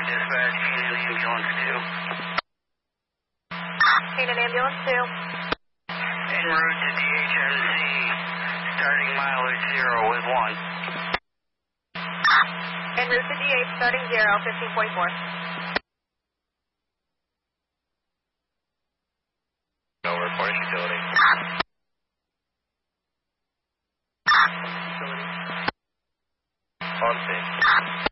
Dispatch, Canaan Ambulance 2. Canaan Ambulance 2. En route to DHMC, starting mileage 0 with 1. En route to DH, starting 0, 15.4. No report utility. On scene.